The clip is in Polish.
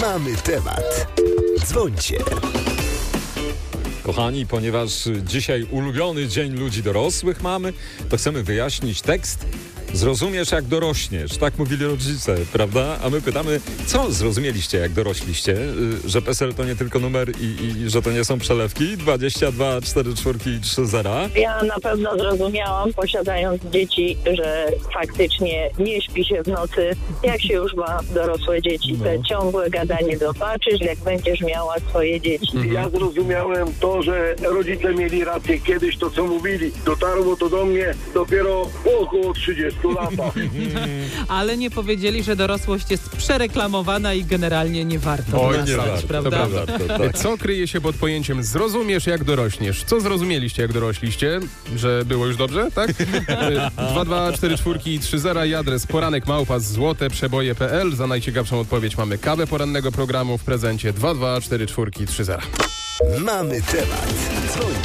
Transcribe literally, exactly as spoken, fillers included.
Mamy temat. Dzwońcie. Kochani, ponieważ dzisiaj ulubiony dzień ludzi dorosłych mamy, to chcemy wyjaśnić tekst Zrozumiesz, jak dorośniesz. Tak mówili rodzice, prawda? A my pytamy, co zrozumieliście, jak dorośliście? Że PESEL to nie tylko numer i, i że to nie są przelewki? dwadzieścia dwa, cztery czwórki, trzy zera. Ja na pewno zrozumiałam, posiadając dzieci, że faktycznie nie śpi się w nocy, jak się już ma dorosłe dzieci. No. Te ciągłe gadanie zobaczysz, jak będziesz miała swoje dzieci. Ja zrozumiałem to, że rodzice mieli rację. Kiedyś to, co mówili, dotarło to do mnie dopiero po około trzydziestu latach. Ale nie powiedzieli, że dorosłość jest przereklamowana i generalnie nie warto Oj, dorastać, nie warto, prawda? To prawda, tak. Co kryje się pod pojęciem zrozumiesz, jak dorośniesz? Co zrozumieliście, jak dorośliście? Że było już dobrze, tak? dwa dwa cztery czwórki trzy zera i adres poranek małpa złote przeboje kropka p l. Za najciekawszą odpowiedź mamy kawę porannego programu w prezencie dwa dwa cztery czwórki trzy zera. Mamy temat. Dzwońcie.